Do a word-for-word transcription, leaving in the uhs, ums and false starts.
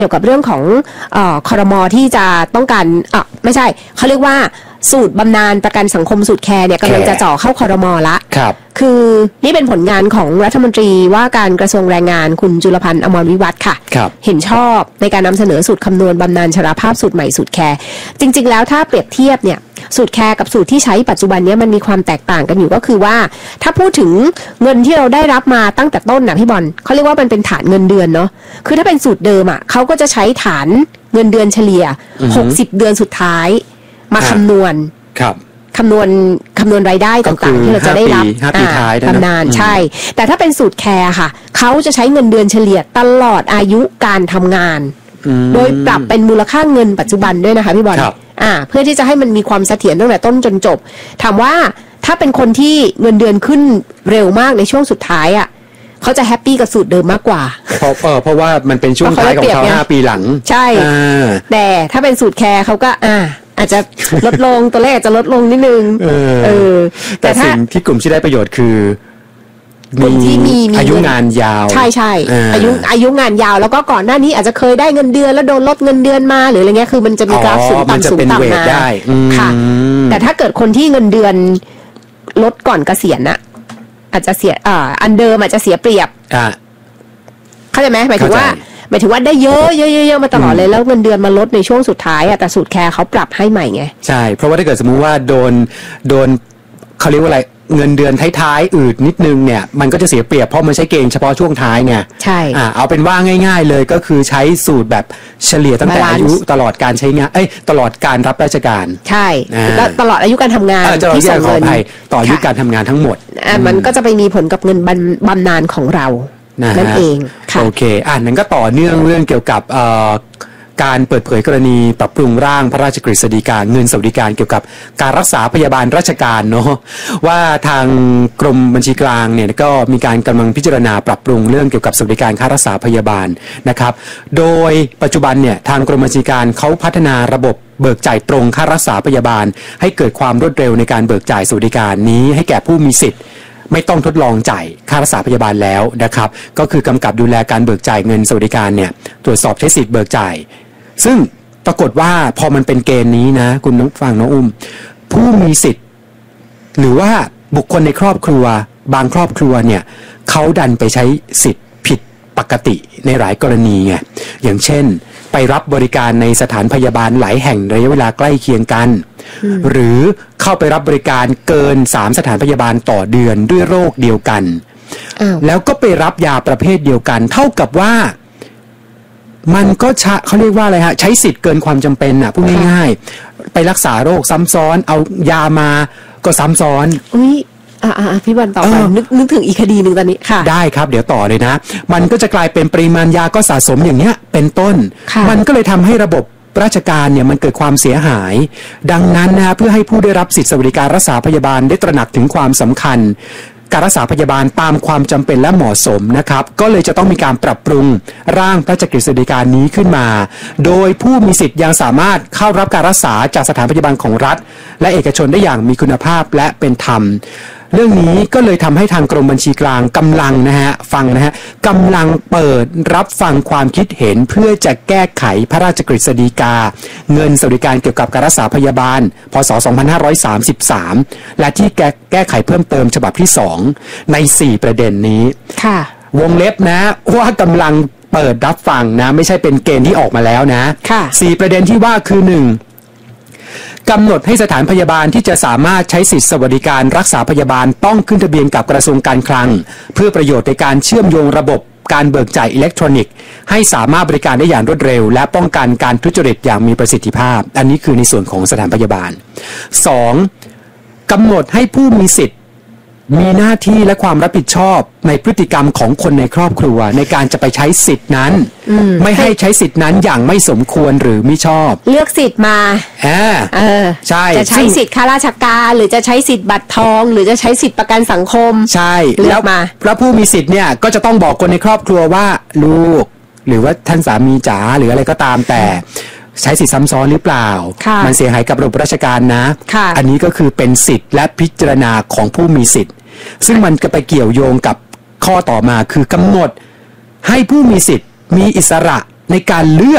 เกี่ยวกับเรื่องของเอ่อครม.ที่จะต้องการอ่ะไม่ใช่เขาเรียกว่าสูตรบำนาญประกันสังคมสูตรแคร์เนี่ยกำลังจะเจาะเข้าครม.ละครับคือนี่เป็นผลงานของรัฐมนตรีว่าการกระทรวงแรงงานคุณจุลพันธ์อมรวิวัฒน์ค่ะเห็นชอบในการนำเสนอสูตรคำนวณบำนาญชราภาพสูตรใหม่สูตรแคร์จริงๆแล้วถ้าเปรียบเทียบเนี่ยสูตรแคร์กับสูตรที่ใช้ปัจจุบันนี้มันมีความแตกต่างกันอยู่ก็คือว่าถ้าพูดถึงเงินที่เราได้รับมาตั้งแต่ต้นนะพี่บอลเขาเรียกว่ามันเป็นฐานเงินเดือนเนาะคือถ้าเป็นสูตรเดิมอ่ะเขาก็จะใช้ฐานเงินเดือนเฉลี่ยหกสิบเดือนสุดท้ายมาคำนวณครับคำนวณคำนวณรายได้ต่างๆที่เราจะได้รับบำนาญใช่แต่ถ้าเป็นสูตรแคร์ค่ะเขาจะใช้เงินเดือนเฉลี่ยตลอดอายุการทำงานโดยปรับเป็นมูลค่าเงินปัจจุบันด้วยนะคะพี่บอลอ่าเพื่อที่จะให้มันมีความเสถียรตั้งแต่ต้นจนจบถามว่าถ้าเป็นคนที่เงินเดือนขึ้นเร็วมากในช่วงสุดท้ายอ่ะเขาจะแฮปปี้กับสูตรเดิมมากกว่าเพราะเออเพราะว่ามันเป็นช่วงท้ายของเขาห้าปีหลังใช่แต่ถ้าเป็นสูตรแคร์เขาก็อ่าอาจจะลดลงตัวเลขอาจจะลดลงนิดนึงเออแต่สิ่งที่กลุ่มที่ได้ประโยชน์คือคนที่มีอายุงานยาวใช่ใช่อายุอายุงานยาวแล้วก็ก่อนหน้านี้อาจจะเคยได้เงินเดือนแล้วโดนลดเงินเดือนมาหรืออะไรเงี้ยคือมันจะมีกราฟสูงต่ำสูงต่ำมาค่ะแต่ถ้าเกิดคนที่เงินเดือนลดก่อนเกษียณน่ะอาจจะเสียอ่าอันเดิมอาจจะเสียเปรียบเข้าใจไหมหมายถึงว่าหมายถึงว่าได้เยอะเยอะๆมาตลอดเลยแล้วเงินเดือนมาลดในช่วงสุดท้ายอ่ะแต่สูตรแคร์เขาปรับให้ใหม่ไงใช่เพราะว่าถ้าเกิดสมมุติว่าโดนโดนเขาเรียกว่าอะไรเงินเดือนท้ายๆอืดนิดนึงเนี่ยมันก็จะเสียเปรียบเพราะมันใช้เกณฑ์เฉพาะช่วงท้ายเนี่ยใช่อ่าเอาเป็นว่าง่ายๆเลยก็คือใช้สูตรแบบเฉลี่ยตั้งแต่อายุตลอดการใช้งานเอ้ยตลอดการรับราชการใช่แล้วตลอดอายุการทำงานที่ส่งเงินต่ออายุการทำงานทั้งหมดอ่ามันก็จะไปมีผลกับเงินบำนาญของเรานั่นเองโอเคอ่านั้นก็ต่อเนื่องเรื่องเกี่ยวกับการเปิดเผยกรณีปรับปรุงร่างพระราชกฤษฎีกาเงินสวัสดิการเกี่ยวกับการรักษาพยาบาลราชการเนาะว่าทางกรมบัญชีกลางเนี่ยก็มีการกำลังพิจารณาปรับปรุงเรื่องเกี่ยวกับสวัสดิการค่ารักษาพยาบาลนะครับโดยปัจจุบันเนี่ยทางกรมบัญชีกลางเขาพัฒนาระบบเบิกจ่ายตรงค่ารักษาพยาบาลให้เกิดความรวดเร็วในการเบิกจ่ายสวัสดิการนี้ให้แก่ผู้มีสิทธิ์ไม่ต้องทดลองจ่ายค่ารักษาพยาบาลแล้วนะครับก็คือกำกับดูแลการเบิกจ่ายเงินสวัสดิการเนี่ยตรวจสอบใช้สิทธิ์เบิกจ่ายซึ่งปรากฏว่าพอมันเป็นเกณฑ์นี้นะคุณน้องฟังน้องอุ้มผู้มีสิทธิ์หรือว่าบุคคลในครอบครัวบางครอบครัวเนี่ยเขาดันไปใช้สิทธิ์ผิดปกติในหลายกรณีไงอย่างเช่นไปรับบริการในสถานพยาบาลหลายแห่งระยะเวลาใกล้เคียงกันหรือเข้าไปรับบริการเกินสามสถานพยาบาลต่อเดือนด้วยโรคเดียวกันแล้วก็ไปรับยาประเภทเดียวกันเท่ากับว่ามันก็ชะเขาเรียกว่าอะไรฮะใช้สิทธิ์เกินความจำเป็นน่ะพูดง่ายๆไปรักษาโรคซ้ำซ้อนเอายามาก็ซ้ำซ้อนอุ้ยอ่าพี่บอลต่อไปนึกนึกถึงอีกคดีหนึ่งตอนนี้ค่ะได้ครับเดี๋ยวต่อเลยนะมันก็จะกลายเป็นปริมาณยาก็สะสมอย่างเนี้ยเป็นต้นมันก็เลยทำให้ระบบราชการเนี่ยมันเกิดความเสียหายดังนั้นนะเพื่อให้ผู้ได้รับสิทธิสวัสดิการรักษาพยาบาลได้ตระหนักถึงความสำคัญการรักษาพยาบาลตามความจำเป็นและเหมาะสมนะครับก็เลยจะต้องมีการปรับปรุงร่างพระราชกฤษฎีกานี้ขึ้นมาโดยผู้มีสิทธิ์ยังสามารถเข้ารับการรักษาจากสถานพยาบาลของรัฐและเอกชนได้อย่างมีคุณภาพและเป็นธรรมเรื่องนี้ก็เลยทำให้ทางกรมบัญชีกลางกำลังนะฮะฟังนะฮะกำลังเปิดรับฟังความคิดเห็นเพื่อจะแก้ไขพระราชกฤษฎีกาเงินสวัสดิการเกี่ยวกับการรักษาพยาบาลพ.ศ. สองพันห้าร้อยสามสิบสามและที่แก้แก้ไขเพิ่มเติมฉบับที่สองในสี่ประเด็นนี้ค่ะวงเล็บนะว่ากำลังเปิดรับฟังนะไม่ใช่เป็นเกณฑ์ที่ออกมาแล้วนะค่ะสี่ประเด็นที่ว่าคือหนึ่งกำหนดให้สถานพยาบาลที่จะสามารถใช้สิทธิสวัสดิการรักษาพยาบาลต้องขึ้นทะเบียนกับกระทรวงการคลังเพื่อประโยชน์ในการเชื่อมโยงระบบการเบิกจ่ายอิเล็กทรอนิกส์ให้สามารถบริการได้อย่างรวดเร็วและป้องกันการทุจริตอย่างมีประสิทธิภาพอันนี้คือในส่วนของสถานพยาบาล สอง กำหนดให้ผู้มีสิทธิ์มีหน้าที่และความรับผิดชอบในพฤติกรรมของคนในครอบครัวในการจะไปใช้สิทธินั้นไม่ให้ใช้สิทธินั้นอย่างไม่สมควรหรือไม่ชอบเลือกสิทธิ์มาเออใช่จะใช้สิทธิ์ข้าราชการหรือจะใช้สิทธิ์บัตรทองหรือจะใช้สิทธิ์ประกันสังคมใช่เลือกมาพระผู้มีสิทธิ์เนี่ยก็จะต้องบอกคนในครอบครัวว่าลูกหรือว่าท่านสามีจ๋าหรืออะไรก็ตามแต่ใช้สิทธิซ้ำซ้อนหรือเปล่ามันเสียหายกับระบบราชการนะอันนี้ก็คือเป็นสิทธิ์และพิจารณาของผู้มีสิทธิ์ซึ่งมันก็ไปเกี่ยวโยงกับข้อต่อมาคือกำหนดให้ผู้มีสิทธิ์มีอิสระในการเลือก